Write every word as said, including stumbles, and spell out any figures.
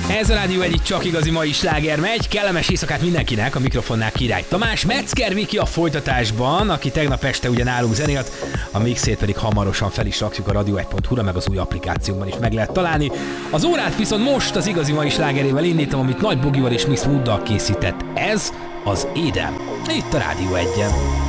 Ez a Rádió egyik csak igazi mai sláger megy. Kellemes éjszakát mindenkinek, a mikrofonnál Király Tamás. Metzger Viki a folytatásban, aki tegnap este ugye nálunk zenélt, a mixét pedig hamarosan fel is rakjuk a radio egy pont hu-ra, meg az új applikációban is meg lehet találni. Az órát viszont most az igazi mai slágerével indítom, amit Nagy Bogival és Miss Wooddal készített. Ez az Édem. Itt a Rádió egyen.